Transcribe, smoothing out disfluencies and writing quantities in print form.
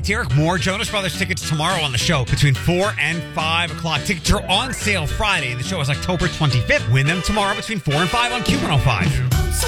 Derek Moore, Jonas Brothers tickets tomorrow on the show between 4 and 5 o'clock. Tickets are on sale Friday, and the show is October 25th. Win them tomorrow between 4 and 5 on Q105.